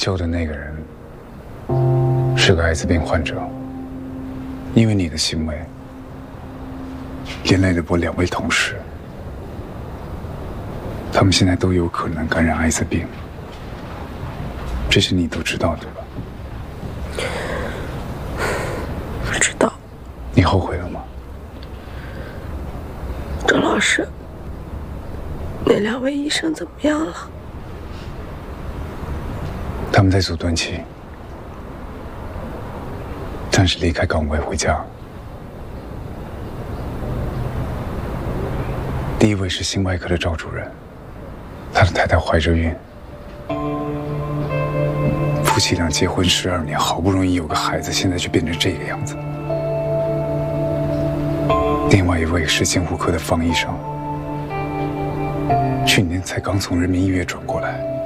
救的那个人是个艾滋病患者，因为你的行为，连累了我2位同事，他们现在都有可能感染艾滋病，这些你都知道对吧？ 不知道。 你后悔了吗？ 周老师，那2位医生怎么样了？ 他们在阻断期，暂时离开岗位回家。第1位是心外科的赵主任，他的太太怀着孕，夫妻俩结婚12年，好不容易有个孩子，现在却变成这个样子。另外1位是监护科的方医生，去年才刚从人民医院转过来。